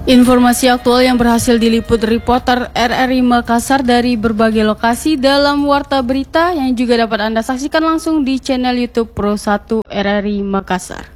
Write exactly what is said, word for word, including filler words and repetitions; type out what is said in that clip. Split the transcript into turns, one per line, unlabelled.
Informasi aktual yang berhasil diliput reporter R R I Makassar dari berbagai lokasi dalam Warta Berita yang juga dapat Anda saksikan langsung di channel YouTube Pro satu R R I Makassar.